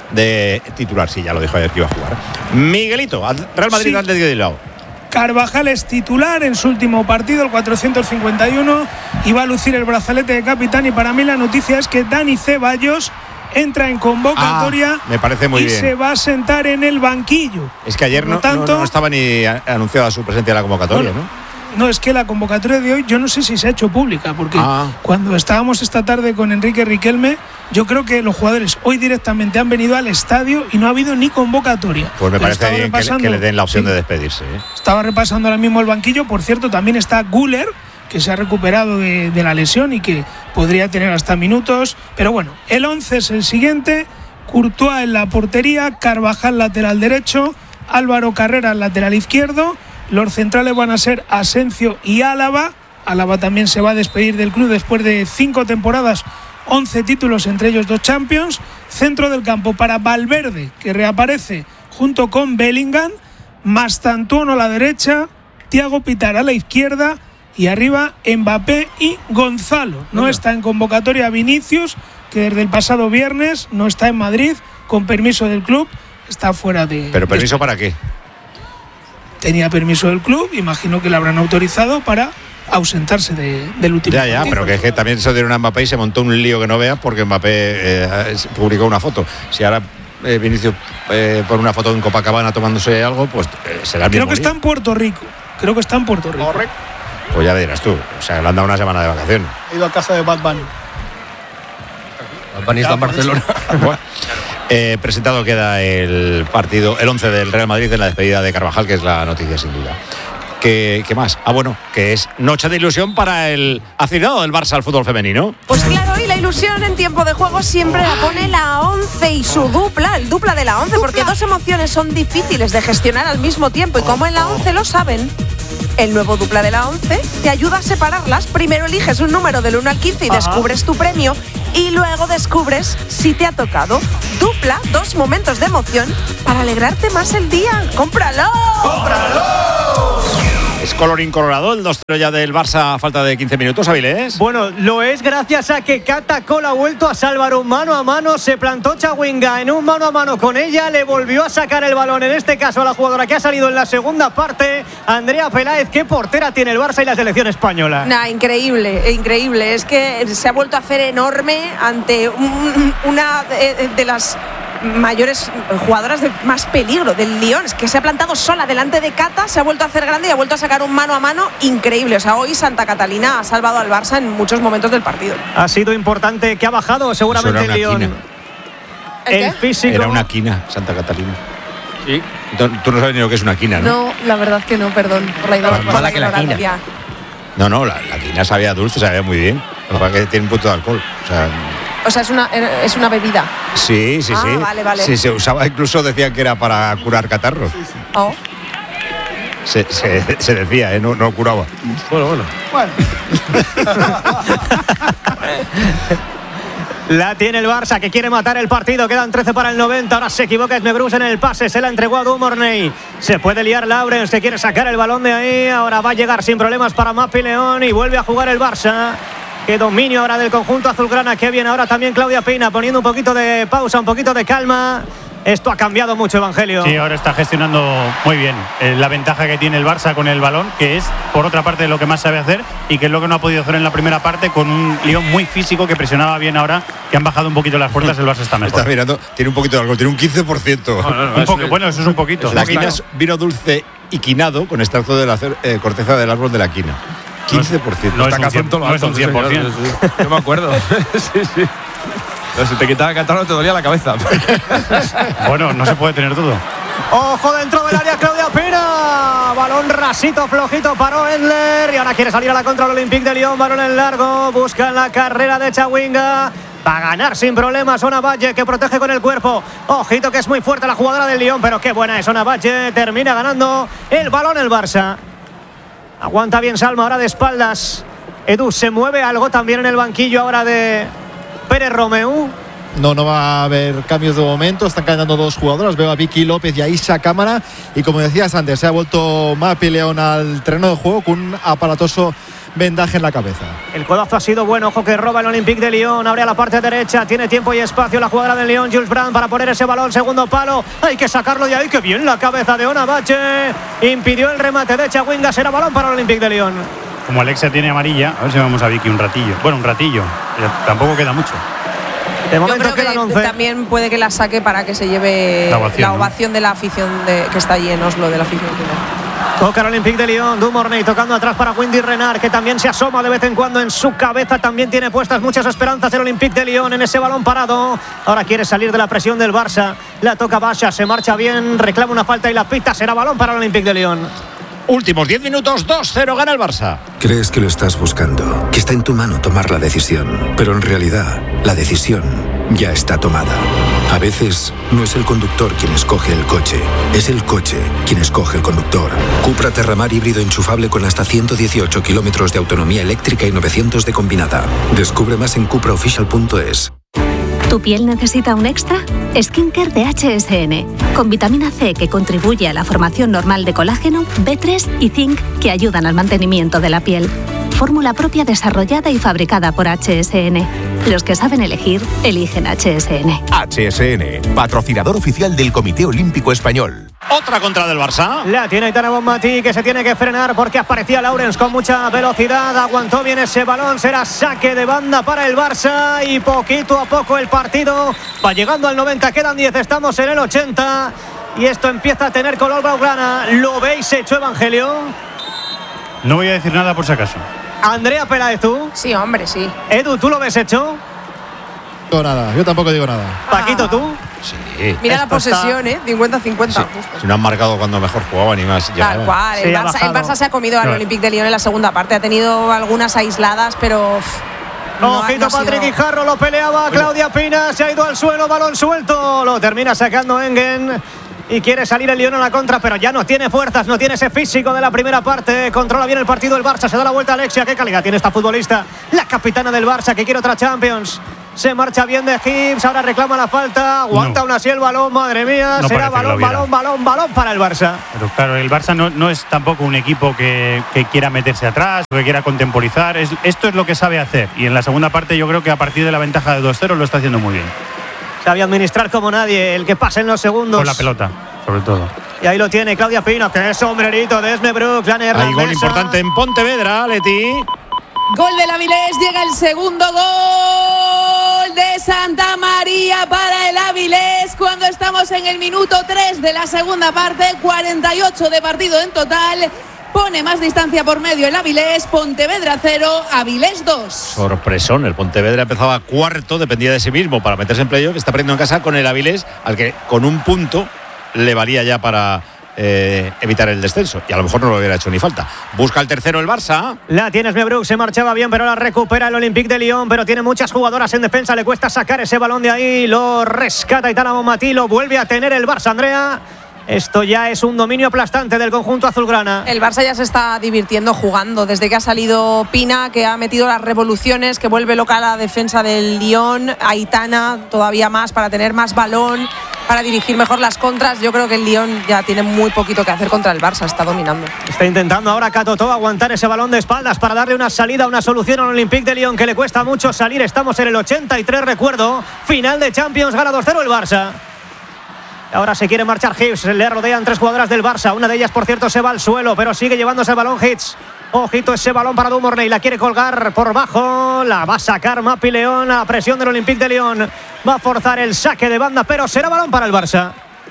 Speaker 3: de titular. Sí, ya lo dijo ayer que iba a jugar. Miguelito, Real Madrid, sí. Atlético de Bilbao.
Speaker 2: Carvajal es titular en su último partido, el cuatrocientos cincuenta y uno, y va a lucir el brazalete de capitán. Y para mí la noticia es que Dani Ceballos entra en convocatoria.
Speaker 3: Ah, me parece muy
Speaker 2: y
Speaker 3: bien.
Speaker 2: se va a sentar en el banquillo.
Speaker 3: Es que ayer no,
Speaker 2: tanto,
Speaker 3: no, no estaba ni anunciada su presencia en la convocatoria, bueno, ¿no?
Speaker 2: No, es que la convocatoria de hoy yo no sé si se ha hecho pública, porque ah. cuando estábamos esta tarde con Enrique Riquelme, yo creo que los jugadores hoy directamente han venido al estadio y no ha habido ni convocatoria.
Speaker 3: Pues me parece bien que le, que le den la opción sí. de despedirse. ¿eh?
Speaker 2: Estaba repasando ahora mismo el banquillo. Por cierto, también está Güler, que se ha recuperado de, de la lesión y que podría tener hasta minutos. Pero bueno, el once es el siguiente: Courtois en la portería, Carvajal lateral derecho, Álvaro Carreras lateral izquierdo. Los centrales van a ser Asencio y Álava. Álava también se va a despedir del club después de cinco temporadas, once títulos, entre ellos dos Champions. Centro del campo para Valverde, que reaparece junto con Bellingham, Mastantuono a la derecha, Thiago Pitar a la izquierda y arriba Mbappé y Gonzalo. No bueno. está en convocatoria Vinicius, que desde el pasado viernes no está en Madrid, con permiso del club, está fuera de...
Speaker 3: ¿Pero permiso
Speaker 2: de
Speaker 3: para qué?
Speaker 2: Tenía permiso del club, imagino que le habrán autorizado para ausentarse de, del último
Speaker 3: ya, ya,
Speaker 2: partido.
Speaker 3: Pero que es que también se dieron a Mbappé y se montó un lío que no veas porque Mbappé eh, publicó una foto. Si ahora eh, Vinicius eh, pone una foto en Copacabana tomándose algo, pues eh, será el
Speaker 2: Creo
Speaker 3: mismo
Speaker 2: que
Speaker 3: lío.
Speaker 2: está en Puerto Rico. Creo que está en Puerto Rico.
Speaker 5: Correcto.
Speaker 3: Pues ya dirás tú. O sea, le han dado una semana de vacaciones.
Speaker 5: He ido a casa de Bad Bunny.
Speaker 15: Bad Bunny está en Barcelona.
Speaker 3: Bueno, eh, presentado queda el partido, el once del Real Madrid en la despedida de Carvajal, que es la noticia sin duda. ¿Qué, ¿Qué más? Ah, bueno, que es noche de ilusión para el aficionado del Barça al fútbol femenino.
Speaker 1: Pues claro, y la ilusión en tiempo de juego siempre la pone la once y su dupla, el dupla de la once, porque dos emociones son difíciles de gestionar al mismo tiempo y como en la once lo saben, el nuevo dupla de la once te ayuda a separarlas. Primero eliges un número del uno al quince y Ajá. descubres tu premio y luego descubres si te ha tocado. Dupla, dos momentos de emoción para alegrarte más el día. ¡Cómpralo!
Speaker 3: ¡Cómpralo! Es colorín colorado el dos cero ya del Barça a falta de quince minutos, Avilés.
Speaker 4: Bueno, lo es gracias a que Cata Cola ha vuelto a salvar un mano a mano. Se plantó Chawinga en un mano a mano con ella, le volvió a sacar el balón, en este caso a la jugadora que ha salido en la segunda parte, Andrea Peláez. ¿Qué portera tiene el Barça y la selección española?
Speaker 1: Nah, increíble, increíble. Es que se ha vuelto a hacer enorme ante un, una de, de las mayores jugadoras de más peligro del Lyon. Es que se ha plantado sola delante de Cata, se ha vuelto a hacer grande y ha vuelto a sacar un mano a mano increíble. O sea, hoy Santa Catalina ha salvado al Barça en muchos momentos del partido.
Speaker 4: Ha sido importante, que ha bajado seguramente el Lyon.
Speaker 1: ¿El,
Speaker 4: el físico.
Speaker 3: Era una quina, Santa Catalina. Sí. Tú no sabes ni lo que es una quina, ¿no?
Speaker 1: No, la verdad que no, perdón. Por la,
Speaker 15: por por la que la quina.
Speaker 3: No, no, la, la quina sabía dulce, sabía muy bien. Lo que pasa es que tiene un punto de alcohol. O sea,
Speaker 1: O sea, es una, es una bebida.
Speaker 3: Sí, sí,
Speaker 1: ah,
Speaker 3: sí.
Speaker 1: Vale, vale.
Speaker 3: Sí, se usaba, incluso decían que era para curar catarros. Sí, sí.
Speaker 1: Oh.
Speaker 3: Se, se, se decía, ¿eh? No, no curaba.
Speaker 15: Bueno, bueno.
Speaker 4: Bueno. La tiene el Barça, que quiere matar el partido. Quedan trece para el noventa. Ahora se equivoca Smebrus en el pase. Se la entregó a Dumornay. Se puede liar Laurens, que quiere sacar el balón de ahí. Ahora va a llegar sin problemas para Mapi León. Y vuelve a jugar el Barça. Qué dominio ahora del conjunto azulgrana. Qué bien ahora también Claudia Pina, poniendo un poquito de pausa, un poquito de calma. Esto ha cambiado mucho, Evangelio.
Speaker 10: Sí, ahora está gestionando muy bien eh, la ventaja que tiene el Barça con el balón, que es, por otra parte, lo que más sabe hacer y que es lo que no ha podido hacer en la primera parte, con un Lyon muy físico que presionaba bien. Ahora que han bajado un poquito las fuerzas, el Barça está mejor.
Speaker 3: Estás mirando, tiene un poquito de alcohol, tiene un quince por ciento.
Speaker 10: No, no, no, un poco, bueno, eso es un poquito.
Speaker 3: La quina es vino dulce y quinado con extracto de la eh, corteza del árbol de la quina. quince por ciento.
Speaker 10: No, no, es, un cien, no es un cien por ciento.
Speaker 15: Yo me acuerdo. Sí, sí. Pero si te quitaba el catarro te dolía la cabeza.
Speaker 10: Bueno, no se puede tener todo.
Speaker 4: Ojo dentro del área, Claudia Pina. Balón rasito, flojito, paró Edler. Y ahora quiere salir a la contra el Olympique de Lyon. Balón en largo, buscan la carrera de Chawinga. Va a ganar sin problemas Ona Valle, que protege con el cuerpo. Ojito que es muy fuerte la jugadora del Lyon, pero qué buena es Ona Valle. Termina ganando el balón el Barça. Aguanta bien Salma ahora de espaldas. Edu, ¿se mueve algo también en el banquillo ahora de Pérez Romeu?
Speaker 5: No, no va a haber cambios de momento. Están cayendo dos jugadoras. Veo a Vicky López y a Isa Cámara. Y como decías antes, se ha vuelto Mapi León al terreno de juego con un aparatoso vendaje en la cabeza.
Speaker 4: El codazo ha sido bueno. Ojo que roba el Olympique de Lyon. Abre a la parte derecha. Tiene tiempo y espacio la jugadora del Lyon, Jules Brand, para poner ese balón. Segundo palo. Hay que sacarlo de ahí. ¡Qué bien la cabeza de Ona Valle! Impidió el remate de Chawinga. Será balón para el Olympique de Lyon.
Speaker 10: Como Alexia tiene amarilla, a ver si vamos a Vicky un ratillo. Bueno, un ratillo. Tampoco queda mucho.
Speaker 4: De momento
Speaker 1: Yo creo que
Speaker 4: once.
Speaker 1: También puede que la saque para que se lleve
Speaker 10: la ovación,
Speaker 1: la
Speaker 10: ¿no?
Speaker 1: ovación de la afición de, que está allí en Oslo, de la afición.
Speaker 4: Toca el Olympique de Lyon, Dumornay tocando atrás para Wendy Renard, que también se asoma de vez en cuando en su cabeza. También tiene puestas muchas esperanzas el Olympique de Lyon en ese balón parado. Ahora quiere salir de la presión del Barça. La toca Basha, se marcha bien, reclama una falta y la pita. Será balón para el Olympique de Lyon.
Speaker 3: Últimos diez minutos, dos cero gana el Barça.
Speaker 9: Crees que lo estás buscando, que está en tu mano tomar la decisión, pero en realidad la decisión ya está tomada. A veces no es el conductor quien escoge el coche, es el coche quien escoge el conductor. Cupra Terramar híbrido enchufable con hasta ciento dieciocho kilómetros de autonomía eléctrica y novecientos de combinada. Descubre más en cupra official punto es.
Speaker 13: ¿Tu piel necesita un extra? Skincare de H S N, con vitamina C que contribuye a la formación normal de colágeno, B tres y zinc que ayudan al mantenimiento de la piel. Fórmula propia desarrollada y fabricada por H S N. Los que saben elegir, eligen H S N.
Speaker 23: H S N, patrocinador oficial del Comité Olímpico Español.
Speaker 3: Otra contra del Barça.
Speaker 4: La tiene Aitana Bonmatí, que se tiene que frenar porque aparecía Laurens con mucha velocidad. Aguantó bien ese balón. Será saque de banda para el Barça. Y poquito a poco el partido va llegando al noventa. Quedan diez. Estamos en el ochenta. Y esto empieza a tener color blaugrana. ¿Lo veis hecho, Evangelio?
Speaker 10: No voy a decir nada por si acaso.
Speaker 4: Andrea Peláez, ¿tú?
Speaker 1: Sí, hombre, sí.
Speaker 4: Edu, ¿tú lo ves hecho?
Speaker 5: No digo nada, yo tampoco digo nada.
Speaker 4: Paquito, ¿tú?
Speaker 3: Sí.
Speaker 1: Mira la
Speaker 3: Esto
Speaker 1: posesión,
Speaker 3: está...
Speaker 1: ¿eh? cincuenta cincuenta.
Speaker 3: Sí. Si no han marcado cuando mejor jugaban y más.
Speaker 1: Tal
Speaker 3: llegaban.
Speaker 1: cual. El,
Speaker 4: Sí, ha
Speaker 1: Barça, el
Speaker 4: bajado.
Speaker 1: Barça se ha comido al
Speaker 3: Claro.
Speaker 1: Olympique de Lyon en la segunda parte. Ha tenido algunas aisladas, pero. uf, no ha-
Speaker 4: Ojito,
Speaker 1: no ha sido-
Speaker 4: Patrick Guijarro lo peleaba. Claudia Pina se ha ido al suelo, balón suelto. Lo termina sacando Engen. Y quiere salir el Lyon a la contra, pero ya no tiene fuerzas, no tiene ese físico de la primera parte. Controla bien el partido el Barça, se da la vuelta a Alexia. Qué calidad tiene esta futbolista, la capitana del Barça, que quiere otra Champions. Se marcha bien de Gibbs, ahora reclama la falta. Aguanta
Speaker 10: No.
Speaker 4: aún así el balón, madre mía.
Speaker 10: No
Speaker 4: Será
Speaker 10: parece que lo
Speaker 4: balón,
Speaker 10: viera.
Speaker 4: balón, balón, balón para el Barça.
Speaker 10: Pero claro, el Barça no, no es tampoco un equipo que, que quiera meterse atrás, que quiera contemporizar. Es, esto es lo que sabe hacer. Y en la segunda parte yo creo que a partir de la ventaja de dos cero lo está haciendo muy bien.
Speaker 4: Sabe administrar como nadie, el que pase en los segundos.
Speaker 10: Con la pelota, sobre todo.
Speaker 4: Y ahí lo tiene Claudia Pina, que es sombrerito de Esme Brook, la
Speaker 3: Hay
Speaker 4: neerlandesa.
Speaker 3: gol importante en Pontevedra, Leti.
Speaker 11: Gol del Avilés, llega el segundo gol de Santa María para el Avilés cuando estamos en el minuto tres de la segunda parte, cuarenta y ocho de partido en total. Pone más distancia por medio el Avilés, Pontevedra cero, Avilés dos.
Speaker 3: Sorpresón, el Pontevedra empezaba cuarto, dependía de sí mismo para meterse en playoff. Está perdiendo en casa con el Avilés, al que con un punto le valía ya para eh, evitar el descenso. Y a lo mejor no lo hubiera hecho ni falta. Busca el tercero el Barça.
Speaker 4: La tiene Esmebrook, se marchaba bien, pero la recupera el Olympique de Lyon, pero tiene muchas jugadoras en defensa, le cuesta sacar ese balón de ahí, lo rescata Aitana Bonmatí, lo vuelve a tener el Barça, Andrea. Esto ya es un dominio aplastante del conjunto azulgrana.
Speaker 1: El Barça ya se está divirtiendo jugando. Desde que ha salido Pina, que ha metido las revoluciones, que vuelve loca la defensa del Lyon. Aitana todavía más para tener más balón, para dirigir mejor las contras. Yo creo que el Lyon ya tiene muy poquito que hacer contra el Barça. Está dominando.
Speaker 4: Está intentando ahora Catotó aguantar ese balón de espaldas para darle una salida, una solución al Olympique de Lyon, que le cuesta mucho salir. Estamos en el ochenta y tres, recuerdo. Final de Champions, gana dos cero el Barça. Ahora se quiere marchar Hibbs, le rodean tres jugadoras del Barça. Una de ellas, por cierto, se va al suelo, pero sigue llevándose el balón Hitz. Ojito ese balón para Dumornay, la quiere colgar por bajo, la va a sacar Mapi León a presión del Olympique de Lyon. Va a forzar el saque de banda, pero será balón para el Barça.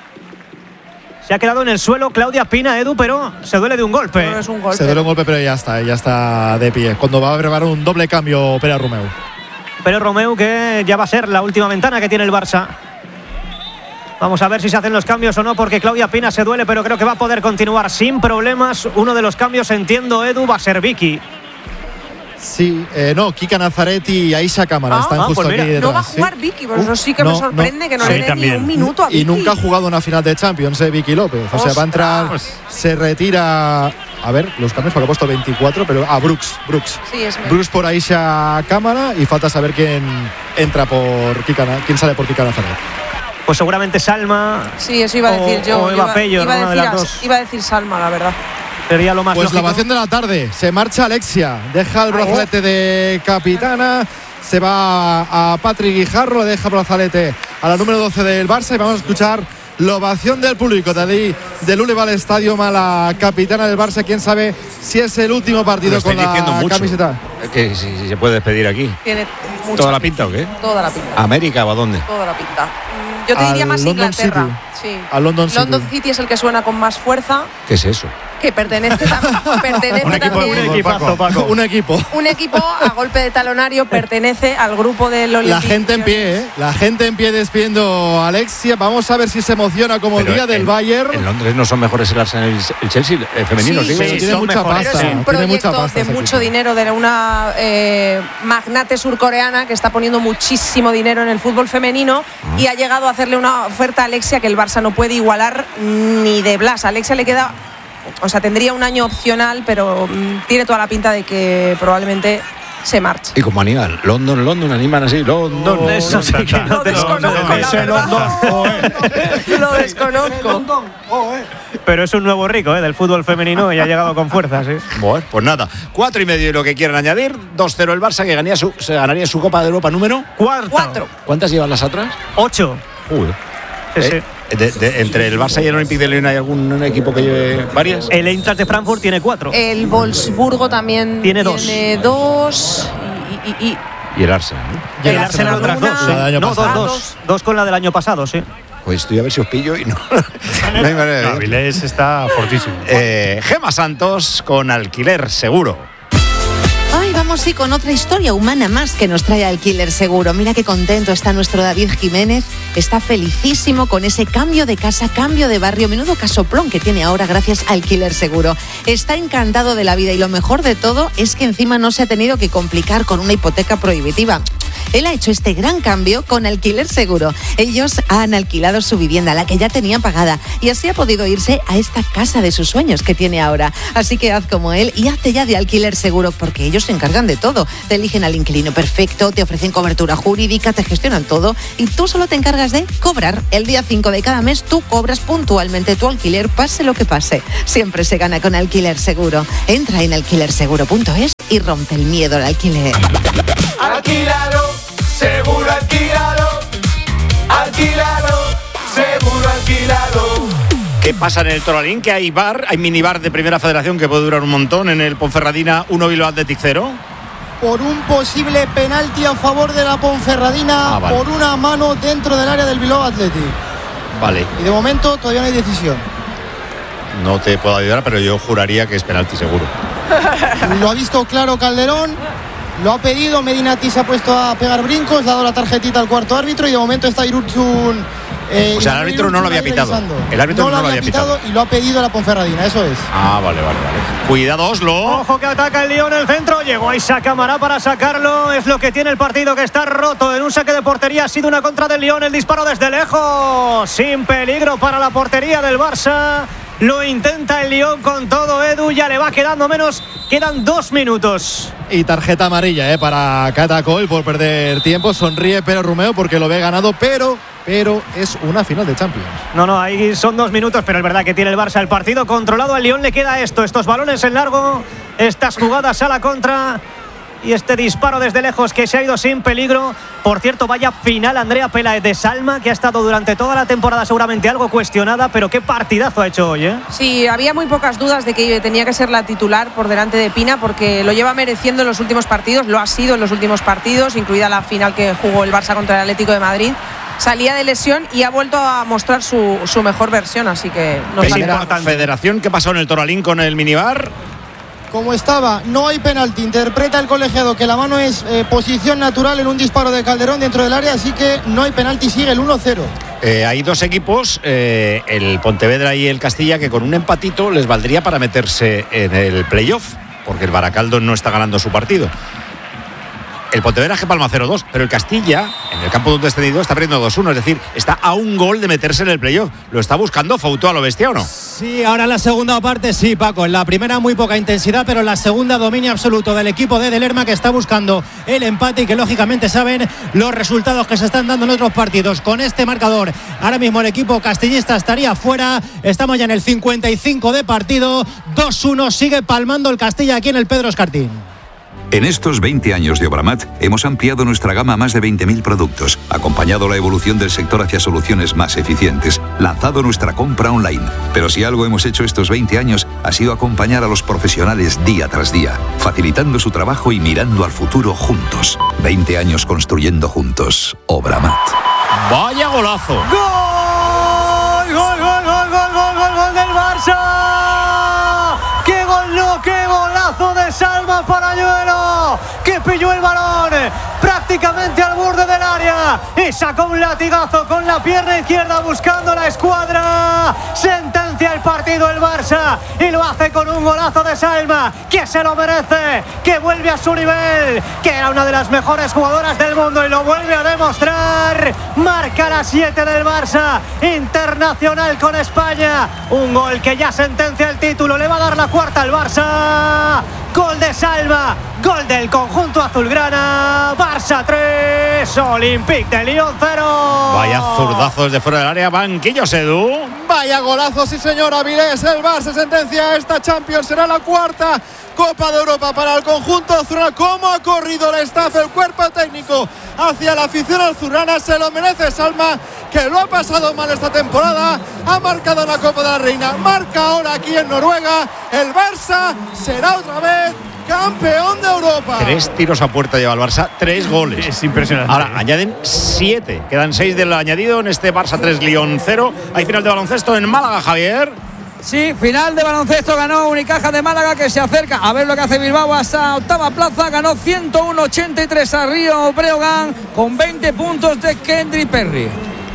Speaker 4: Se ha quedado en el suelo Claudia Pina, Edu, pero se duele de un golpe.
Speaker 1: No es un golpe.
Speaker 5: Se duele un golpe, pero ya está, ya está de pie. Cuando va a preparar un doble cambio Pérez Romeu.
Speaker 4: Pero Romeu, que ya va a ser la última ventana que tiene el Barça. Vamos a ver si se hacen los cambios o no, porque Claudia Pina se duele, pero creo que va a poder continuar sin problemas. Uno de los cambios, entiendo, Edu, va a ser Vicky.
Speaker 5: Sí, eh, no, Kika Nazaretti y Aisha Cámara
Speaker 1: ah,
Speaker 5: están
Speaker 1: ah,
Speaker 5: justo
Speaker 1: pues mira,
Speaker 5: aquí detrás.
Speaker 1: No va a jugar
Speaker 5: ¿sí?
Speaker 1: Vicky, pues eso sí que
Speaker 5: no,
Speaker 1: me sorprende
Speaker 5: no,
Speaker 1: que no
Speaker 5: sí,
Speaker 1: le dé ni un minuto a Vicky.
Speaker 5: Y nunca ha jugado una final de Champions, eh, Vicky López. O sea, va a entrar, se retira. A ver, los cambios, porque ha puesto veinticuatro, pero. Ah, Brooks, Brooks.
Speaker 1: Sí, es
Speaker 5: Brooks por Aisha Cámara y falta saber quién entra por Kika, quién sale por Kika Nazaret.
Speaker 4: Pues seguramente Salma.
Speaker 1: Sí, eso iba a decir
Speaker 4: o,
Speaker 1: yo.
Speaker 4: O Eva
Speaker 1: iba,
Speaker 4: Pello,
Speaker 1: iba,
Speaker 4: una
Speaker 1: a
Speaker 4: de
Speaker 1: decir,
Speaker 4: las dos.
Speaker 1: iba a decir Salma, la verdad.
Speaker 4: Sería lo más
Speaker 5: Pues
Speaker 4: lógico.
Speaker 5: la ovación de la tarde. Se marcha Alexia. Deja el brazalete de capitana. Se va a Patrick Guijarro. Le deja el brazalete a la número doce del Barça. Y vamos a escuchar la ovación del público de allí, del Uleval Stadium, a la capitana del Barça. Quién sabe si es el último partido con la camiseta.
Speaker 3: Que si, si se puede despedir aquí.
Speaker 1: Tiene mucha
Speaker 3: ¿Toda la pinta o qué?
Speaker 1: Toda la pinta.
Speaker 3: ¿América o a dónde?
Speaker 1: Toda la pinta. Yo te diría
Speaker 5: Al
Speaker 1: más
Speaker 5: London
Speaker 1: Inglaterra.
Speaker 5: City.
Speaker 1: Sí.
Speaker 5: Al London City.
Speaker 1: London City es el que suena con más fuerza.
Speaker 3: ¿Qué es eso?
Speaker 1: Que pertenece, tam pertenece
Speaker 5: un equipo,
Speaker 1: también.
Speaker 5: Un equipazo, Paco. Un equipo.
Speaker 1: Un equipo a golpe de talonario pertenece al grupo del Olympique.
Speaker 5: La gente en pie, ¿eh? La gente en pie despidiendo a Alexia. Vamos a ver si se emociona como el
Speaker 3: Pero
Speaker 5: día
Speaker 3: en,
Speaker 5: del Bayern.
Speaker 3: En Londres no son mejores el Arsenal y el Chelsea, el femenino,
Speaker 1: sí,
Speaker 3: sí.
Speaker 1: sí,
Speaker 5: sí, tiene mucha
Speaker 1: mejores.
Speaker 5: pasta.
Speaker 1: Es un
Speaker 5: tiene
Speaker 1: proyecto
Speaker 5: mucha pasta
Speaker 1: de mucho
Speaker 5: equipo.
Speaker 1: dinero de una eh, magnate surcoreana que está poniendo muchísimo dinero en el fútbol femenino ah. y ha llegado a hacerle una oferta a Alexia que el Barça no puede igualar ni de Blas. A Alexia le queda, o sea, tendría un año opcional, pero mmm, tiene toda la pinta de que probablemente se marche.
Speaker 3: Y como animan, London, London, animan así, London.
Speaker 1: Oh, eso sí que no te lo desconozco. Lo desconozco.
Speaker 4: Pero es un nuevo rico, ¿eh? Del fútbol femenino y ha llegado con fuerzas, ¿eh?
Speaker 3: Bueno, pues nada, cuatro y medio y lo que quieran añadir. dos cero el Barça, que ganaría su, se ganaría su Copa de Europa número.
Speaker 4: Cuarto.
Speaker 1: Cuatro.
Speaker 3: ¿Cuántas llevan las otras?
Speaker 4: Ocho.
Speaker 3: Uy.
Speaker 4: Sí,
Speaker 3: eh,
Speaker 4: sí.
Speaker 3: De, de, entre el Barça y el Olympique de Lyon, ¿hay algún equipo que lleve varias?
Speaker 4: El Eintracht de Frankfurt tiene cuatro.
Speaker 1: El Wolfsburgo también
Speaker 4: tiene dos.
Speaker 1: Tiene dos y, y, y,
Speaker 3: y el Arsenal.
Speaker 4: Y el, el Arsenal otras dos. Sí. No, dos, dos. Dos con la del año pasado, sí.
Speaker 3: Pues estoy a ver si os pillo y no. no hay manera de
Speaker 10: no, Avilés está fortísimo.
Speaker 3: Eh, Gema Santos con Alquiler Seguro.
Speaker 12: Ay, vamos sí con otra historia humana más que nos trae Alquiler Seguro. Mira qué contento está nuestro David Jiménez. Está felicísimo con ese cambio de casa, cambio de barrio. Menudo casoplón que tiene ahora gracias a Alquiler Seguro. Está encantado de la vida y lo mejor de todo es que encima no se ha tenido que complicar con una hipoteca prohibitiva. Él ha hecho este gran cambio con Alquiler Seguro. Ellos han alquilado su vivienda, la que ya tenía pagada, y así ha podido irse a esta casa de sus sueños que tiene ahora. Así que haz como él y hazte ya de Alquiler Seguro, porque ellos se encargan de todo. Te eligen al inquilino perfecto, te ofrecen cobertura jurídica, te gestionan todo y tú solo te encargas de cobrar. El día cinco de cada mes tú cobras puntualmente tu alquiler, pase lo que pase. Siempre se gana con Alquiler Seguro. Entra en alquiler seguro punto es y rompe el miedo al alquiler.
Speaker 16: Alquilalo, seguro alquilalo. Alquilalo, seguro alquilalo.
Speaker 3: ¿Qué pasa en el Toralín? Que hay bar, hay minibar de Primera Federación que puede durar un montón. En el Ponferradina uno Bilbao Athletic cero.
Speaker 17: Por un posible penalti a favor de la Ponferradina, ah, vale. por una mano dentro del área del Bilbao Athletic.
Speaker 3: Vale.
Speaker 17: Y de momento todavía no hay decisión.
Speaker 3: No te puedo ayudar, pero yo juraría que es penalti seguro.
Speaker 17: Lo ha visto claro Calderón, lo ha pedido, Medinati se ha puesto a pegar brincos, le ha dado la tarjetita al cuarto árbitro y de momento está Irurzun.
Speaker 3: Eh, o sea, el árbitro no lo había pitado. El árbitro
Speaker 17: no,
Speaker 3: no
Speaker 17: lo había pitado, pitado y lo ha pedido la Ponferradina, eso es.
Speaker 3: Ah, vale, vale, vale. Cuidado, Oslo.
Speaker 4: Ojo que ataca el Lyon en el centro. Llegó Aisha Cámara para sacarlo. Es lo que tiene el partido, que está roto en un saque de portería. Ha sido una contra del Lyon. El disparo desde lejos. Sin peligro para la portería del Barça. Lo intenta el Lyon con todo, Edu. Ya le va quedando menos. Quedan dos minutos.
Speaker 5: Y tarjeta amarilla eh, para Catacol por perder tiempo. Sonríe Pere Romeu porque lo ve ganado, pero... pero es una final de Champions.
Speaker 4: No, no, ahí son dos minutos, pero es verdad que tiene el Barça el partido controlado. Al Lyon le queda esto, estos balones en largo, estas jugadas a la contra y este disparo desde lejos que se ha ido sin peligro. Por cierto, vaya final Andrea Pelaez de Salma, que ha estado durante toda la temporada seguramente algo cuestionada, pero qué partidazo ha hecho hoy, ¿eh?
Speaker 1: Sí, había muy pocas dudas de que tenía que ser la titular por delante de Pina, porque lo lleva mereciendo en los últimos partidos, lo ha sido en los últimos partidos, incluida la final que jugó el Barça contra el Atlético de Madrid. Salía de lesión y ha vuelto a mostrar su, su mejor versión, así que no
Speaker 3: es importante. Federación, ¿qué pasó en el Toralín con el minibar?
Speaker 17: como estaba. No hay penalti. Interpreta el colegiado que la mano es eh, posición natural en un disparo de Calderón dentro del área, así que no hay penalti, sigue el uno cero.
Speaker 3: Eh, hay dos equipos, eh, el Pontevedra y el Castilla, que con un empatito les valdría para meterse en el playoff, porque el Baracaldo no está ganando su partido. El Pontevedra que palma cero dos, pero el Castilla, en el campo donde ha descendido, está perdiendo dos uno, es decir, está a un gol de meterse en el playoff. ¿Lo está buscando Fouto a lo bestia o no?
Speaker 4: Sí, ahora en la segunda parte sí, Paco. En la primera muy poca intensidad, pero en la segunda dominio absoluto del equipo de Lerma, que está buscando el empate y que lógicamente saben los resultados que se están dando en otros partidos. Con este marcador, ahora mismo el equipo castillista estaría fuera. Estamos ya en el cincuenta y cinco de partido. dos uno, sigue palmando el Castilla aquí en el Pedro Escartín.
Speaker 21: En estos veinte años de Obramat hemos ampliado nuestra gama a más de veinte mil productos, acompañado la evolución del sector hacia soluciones más eficientes, lanzado nuestra compra online. Pero si algo hemos hecho estos veinte años ha sido acompañar a los profesionales día tras día, facilitando su trabajo y mirando al futuro juntos. veinte años construyendo juntos. Obramat.
Speaker 3: ¡Vaya golazo!
Speaker 4: ¡Gol! ¡Gol, gol, gol, gol, gol, gol, gol del Barça! ¡Qué gol, no, qué golazo de Salma Parayuelo! ¡Que pilló el balón prácticamente al borde del área y sacó un latigazo con la pierna izquierda buscando la escuadra! Sentencia el partido el Barça y lo hace con un golazo de Salma, que se lo merece, que vuelve a su nivel, que era una de las mejores jugadoras del mundo y lo vuelve a demostrar. Marca la siete del Barça, internacional con España, un gol que ya sentencia el título, le va a dar la cuarta al Barça. Gol de Salma, gol del conjunto azulgrana. Barça tres, Olympique de Lyon cero.
Speaker 3: Vaya zurdazos de fuera del área, banquillos, Edu.
Speaker 5: Vaya golazo, sí señor, Avilés. El Barça sentencia esta Champions, será la cuarta Copa de Europa para el conjunto azulgrana. ¿Cómo ha corrido el staff, el cuerpo técnico hacia la afición azulgrana? Se lo merece Salma, que lo ha pasado mal esta temporada. Ha marcado en la Copa de la Reina, marca ahora aquí en Noruega. El Barça será otra vez campeón de Europa.
Speaker 3: Tres tiros a puerta lleva el Barça, tres goles.
Speaker 10: Es impresionante.
Speaker 3: Ahora añaden siete, quedan seis del añadido en este Barça tres, Lyon cero. Hay final de baloncesto en Málaga, Javier.
Speaker 6: Sí, final de baloncesto, ganó Unicaja de Málaga, que se acerca a ver lo que hace Bilbao hasta octava plaza. Ganó ciento uno a ochenta y tres a Río Breogán con veinte puntos de Kendrick Perry.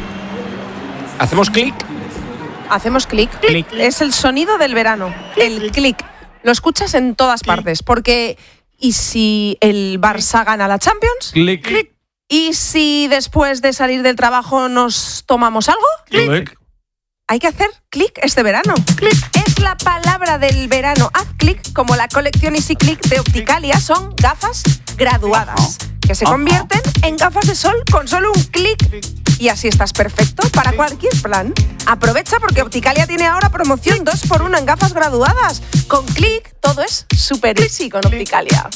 Speaker 3: ¿Hacemos clic?
Speaker 1: Hacemos clic. Es el sonido del verano, el clic. Lo escuchas en todas partes, porque ¿y si el Barça gana la Champions?
Speaker 6: Clic. Clic.
Speaker 1: ¿Y si después de salir del trabajo nos tomamos algo?
Speaker 6: Clic.
Speaker 1: Hay que hacer clic este verano. Clic es la palabra del verano. Haz clic como la colección Easy Click de Opticalia. Son gafas graduadas que se convierten en gafas de sol con solo un clic. Y así estás perfecto para cualquier plan. Aprovecha porque Opticalia tiene ahora promoción dos por uno en gafas graduadas. Con clic todo es super easy con Opticalia.